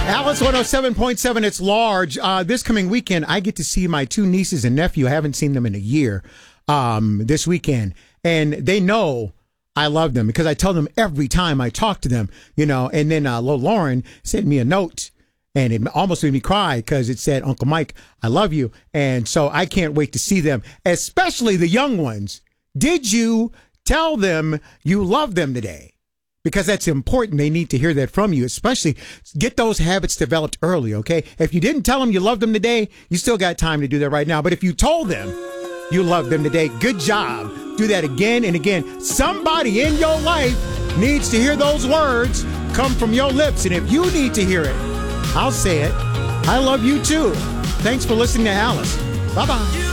Alice 107.7, it's large. This coming weekend, I get to see my two nieces and nephew. I haven't seen them in a year this weekend. And they know I love them because I tell them every time I talk to them, you know. And then Lauren sent me a note, and it almost made me cry because it said, Uncle Mike, I love you. And so I can't wait to see them, especially the young ones. Did you tell them you love them today? Because that's important. They need to hear that from you, especially get those habits developed early, okay? If you didn't tell them you love them today, you still got time to do that right now. But if you told them you love them today, good job. Do that again and again. Somebody in your life needs to hear those words come from your lips. And if you need to hear it, I'll say it. I love you too. Thanks for listening to Alice. Bye-bye.